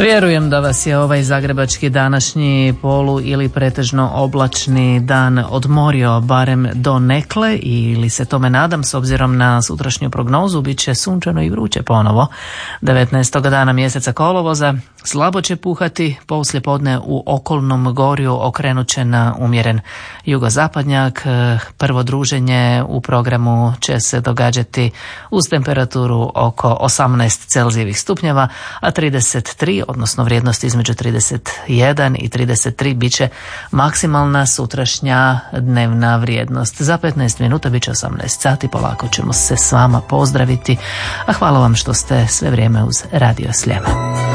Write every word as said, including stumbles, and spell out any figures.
Vjerujem da vas je ovaj zagrebački današnji polu ili pretežno oblačni dan odmorio barem do nekle, ili se tome nadam, s obzirom na sutrašnju prognozu bit će sunčano i vruće ponovo. devetnaestog dana mjeseca kolovoza slabo će puhati, poslijepodne u okolnom gorju okrenut će na umjeren jugozapadnjak. Prvo druženje u programu će se događati uz temperaturu oko osamnaest celzijevih stupnjeva, a trideset tri, odnosno vrijednost između trideset jedan i trideset tri bit će maksimalna sutrašnja dnevna vrijednost. Za petnaest minuta bit će osamnaest sati, polako ćemo se s vama pozdraviti, a hvala vam što ste sve vrijeme uz Radio Sljeme.